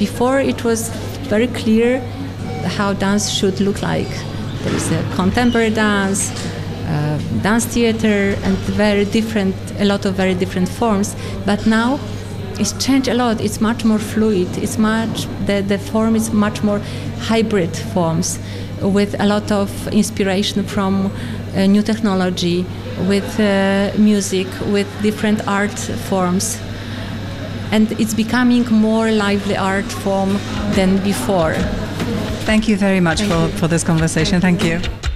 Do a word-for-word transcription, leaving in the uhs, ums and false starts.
Before it was very clear how dance should look like. There is a contemporary dance, uh, dance theater, and very different, a lot of very different forms. But now it's changed a lot. It's much more fluid. It's much the the form is much more hybrid forms, with a lot of inspiration from uh, new technology, with uh, music, with different art forms. And it's becoming more lively art form than before. Thank you very much Thank for, you. for this conversation. Thank you.